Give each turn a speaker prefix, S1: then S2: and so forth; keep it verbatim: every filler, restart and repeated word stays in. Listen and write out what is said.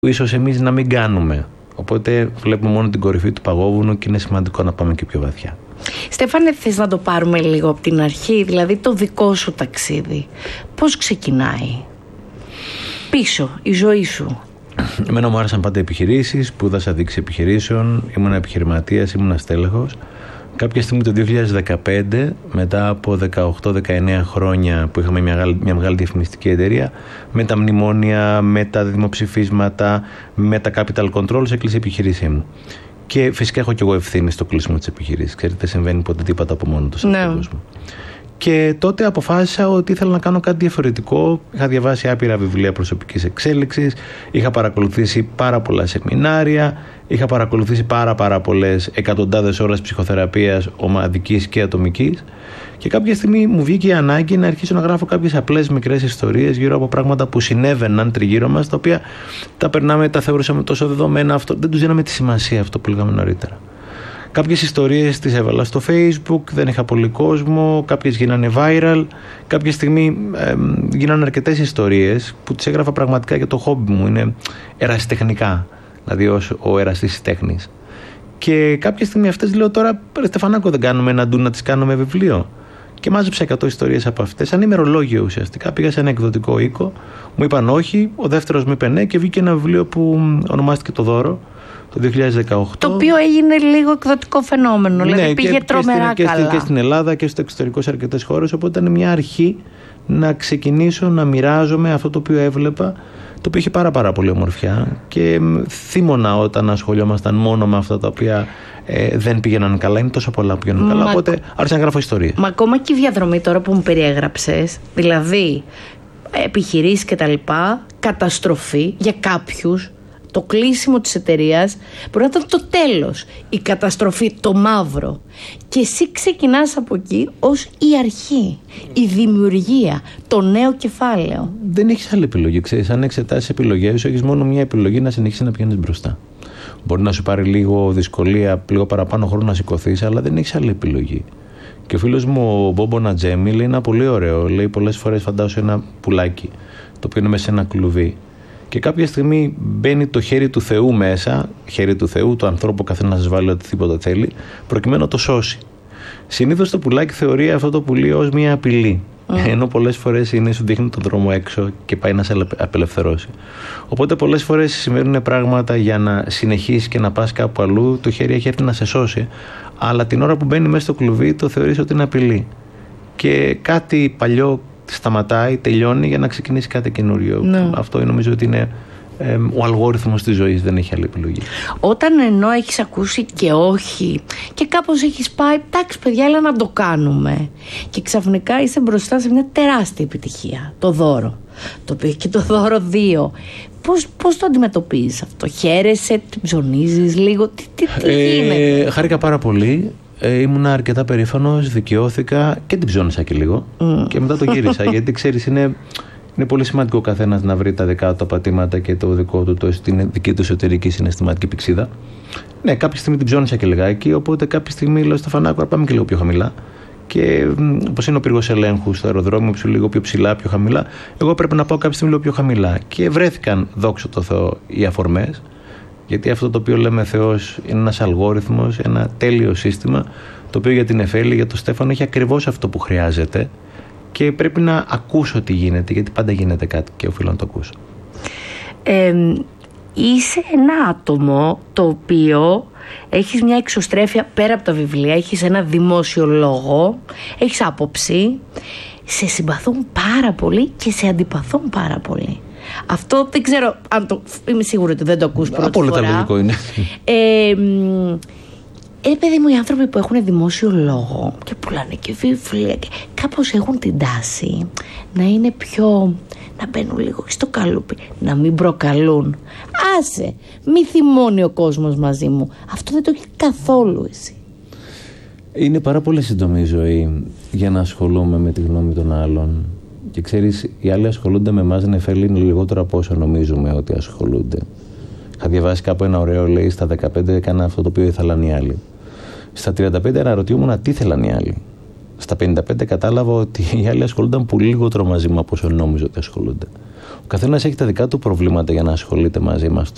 S1: ίσως εμείς να μην κάνουμε. Οπότε βλέπουμε μόνο την κορυφή του παγόβουνου και είναι σημαντικό να πάμε και πιο βαθιά.
S2: Στέφανε, θες να το πάρουμε λίγο από την αρχή, δηλαδή το δικό σου ταξίδι? Πώς ξεκινάει πίσω η ζωή σου?
S1: Εμένα μου άρεσαν πάντα επιχειρήσεις, σπούδασα δίκηση επιχειρήσεων, ήμουν επιχειρηματίας, ήμουν στέλεχος. Κάποια στιγμή το δύο χιλιάδες δεκαπέντε, μετά από δεκαοκτώ δεκαεννέα χρόνια που είχαμε μια μεγάλη, μια μεγάλη διαφημιστική εταιρεία, με τα μνημόνια, με τα δημοψηφίσματα, με τα capital controls, έκλεισε η επιχείρησή μου. Και φυσικά έχω και εγώ ευθύνη στο κλείσιμο της επιχείρησης. Ξέρετε, δεν συμβαίνει ποτέ τίποτα από μόνο του σε αυτόν τον κόσμο. Και τότε αποφάσισα ότι ήθελα να κάνω κάτι διαφορετικό. Είχα διαβάσει άπειρα βιβλία προσωπικής εξέλιξης, είχα παρακολουθήσει πάρα πολλά σεμινάρια, είχα παρακολουθήσει πάρα πάρα πολλές εκατοντάδες ώρες ψυχοθεραπείας ομαδικής και ατομικής. Και κάποια στιγμή μου βγήκε η ανάγκη να αρχίσω να γράφω κάποιες απλές μικρές ιστορίες γύρω από πράγματα που συνέβαιναν τριγύρω μας, τα οποία τα περνάμε, τα θεωρούσαμε τόσο δεδομένα, αυτό, δεν τους δίναμε τη σημασία, αυτό που λέγαμε νωρίτερα. Κάποιες ιστορίες τις έβαλα στο Facebook, δεν είχα πολύ κόσμο, κάποιες γίνανε viral. Κάποια στιγμή ε, γίνανε αρκετές ιστορίες που τις έγραφα πραγματικά για το χόμπι μου, είναι ερασιτεχνικά, δηλαδή ως ο εραστής της τέχνης. Και κάποια στιγμή αυτές λέω τώρα, Στεφανάκο, δεν κάνουμε ένα ντου να τις κάνουμε βιβλίο? Και μάζεψα εκατό ιστορίες από αυτές, σαν ημερολόγιο ουσιαστικά. Πήγα σε ένα εκδοτικό οίκο, μου είπαν όχι, ο δεύτερος μου είπε ναι και βγήκε ένα βιβλίο που ονομάστηκε Το Δώρο. Το δύο χιλιάδες δεκαοκτώ.
S2: Το οποίο έγινε λίγο εκδοτικό φαινόμενο,
S1: ναι,
S2: δηλαδή πήγε
S1: και,
S2: τρομερά
S1: και,
S2: καλά.
S1: Και, και στην Ελλάδα και στο εξωτερικό σε αρκετές χώρες, οπότε ήταν μια αρχή να ξεκινήσω να μοιράζομαι αυτό το οποίο έβλεπα, το οποίο είχε πάρα πάρα πολύ ομορφιά και θύμωνα όταν ασχολιόμασταν μόνο με αυτά τα οποία ε, δεν πήγαιναν καλά. Είναι τόσο πολλά που πήγαιναν καλά, Μα... οπότε άρχισα να γράφω ιστορίες.
S2: Μα ακόμα και η διαδρομή τώρα που μου περιέγραψες, δηλαδή επιχειρήσεις και τα λοιπά, καταστροφή για κάποιους. Το κλείσιμο της εταιρείας μπορεί να ήταν το τέλος, η καταστροφή, το μαύρο. Και εσύ ξεκινάς από εκεί ως η αρχή, η δημιουργία, το νέο κεφάλαιο.
S1: Δεν έχεις άλλη επιλογή, ξέρεις, αν εξετάσεις επιλογές σου, έχεις μόνο μια επιλογή, να συνεχίσεις να πηγαίνεις μπροστά. Μπορεί να σου πάρει λίγο δυσκολία, λίγο παραπάνω χρόνο να σηκωθείς, αλλά δεν έχεις άλλη επιλογή. Και ο φίλος μου ο Μπόμπο Νατζέμι λέει ένα πολύ ωραίο, λέει πολλές φορές φαντάσου ένα πουλάκι, το οποίο είναι μέσα σε ένα κλουβί. Και κάποια στιγμή μπαίνει το χέρι του Θεού μέσα, χέρι του Θεού, του ανθρώπου, ο καθένας να σας βάλει οτιδήποτε θέλει, προκειμένου να το σώσει. Συνήθως το πουλάκι θεωρεί αυτό το πουλί ως μια απειλή. Mm. Ενώ πολλές φορές είναι, σου δείχνει τον δρόμο έξω και πάει να σε απελευθερώσει. Οπότε πολλές φορές συμβαίνουν πράγματα για να συνεχίσεις και να πας κάπου αλλού, το χέρι έχει έρθει να σε σώσει, αλλά την ώρα που μπαίνει μέσα στο κλουβί το θεωρείς ότι είναι απειλή. Και κάτι παλιό σταματάει, τελειώνει για να ξεκινήσει κάτι καινούριο. Ναι. Αυτό νομίζω ότι είναι ε, ο αλγόριθμος της ζωής, δεν έχει άλλη επιλογή.
S2: Όταν ενώ έχεις ακούσει και όχι και κάπως έχεις πάει, εντάξει παιδιά, έλα να το κάνουμε, και ξαφνικά είσαι μπροστά σε μια τεράστια επιτυχία, Το Δώρο, το οποίο και Το Δώρο δύο. Πώς, πώς το αντιμετωπίζεις αυτό? Χαίρεσαι, ψωνίζεις λίγο, τι, τι, τι
S1: ε,
S2: γίνεται?
S1: Χάρηκα πάρα πολύ. Ε, ήμουνα αρκετά περήφανος, δικαιώθηκα και την ψώνισα και λίγο mm. και μετά το γύρισα, γιατί ξέρεις είναι, είναι πολύ σημαντικό ο καθένας να βρει τα δικά του πατήματα και το δικό του, το, την δική του εσωτερική συναισθηματική πηξίδα. Ναι, κάποια στιγμή την ψώνισα και λιγάκι, οπότε κάποια στιγμή λέω Στεφανάκο, πάμε και λίγο πιο χαμηλά. Και όπως είναι ο πύργος ελέγχου στο αεροδρόμιο, πιο λίγο πιο ψηλά, πιο χαμηλά, εγώ πρέπει να πάω κάποια στιγμή λίγο πιο χαμηλά. Και βρέθηκαν, δόξα τω Θεώ, οι αφορμές. Γιατί αυτό το οποίο λέμε Θεός είναι ένας αλγόριθμος, ένα τέλειο σύστημα, το οποίο για την Εφέλη, για τον Στέφανο έχει ακριβώς αυτό που χρειάζεται και πρέπει να ακούσω τι γίνεται, γιατί πάντα γίνεται κάτι και οφείλω να το ακούσω.
S2: Ε, είσαι ένα άτομο το οποίο έχεις μια εξωστρέφεια πέρα από τα βιβλία, έχεις ένα δημόσιο λόγο, έχεις άποψη, σε συμπαθούν πάρα πολύ και σε αντιπαθούν πάρα πολύ. Αυτό δεν ξέρω αν το. Είμαι σίγουρη ότι δεν το ακούς πρώτη φορά.
S1: Απόλυτα λογικό είναι.
S2: Ε, ε, παιδί μου, οι άνθρωποι που έχουν δημόσιο λόγο και πουλάνε και βιβλία, κάπως έχουν την τάση να είναι πιο. Να μπαίνουν λίγο στο καλούπι, να μην προκαλούν. Άσε, μη θυμώνει ο κόσμος μαζί μου. Αυτό δεν το έχει καθόλου εσύ.
S1: Είναι πάρα πολύ σύντομη η ζωή για να ασχολούμαι με τη γνώμη των άλλων. Και ξέρεις, οι άλλοι ασχολούνται με εμάς, Νεφέλη, είναι λιγότερο από όσο νομίζουμε ότι ασχολούνται. Είχα διαβάσει κάπου ένα ωραίο, λέει, στα δεκαπέντε έκανα αυτό το οποίο ήθελαν οι άλλοι. Στα τριάντα πέντε αναρωτιόμουν τι ήθελαν οι άλλοι. Στα πενήντα πέντε κατάλαβα ότι οι άλλοι ασχολούνταν πολύ λιγότερο μαζί μου από όσο νόμιζα ότι ασχολούνται. Ο καθένας έχει τα δικά του προβλήματα για να ασχολείται μαζί μας.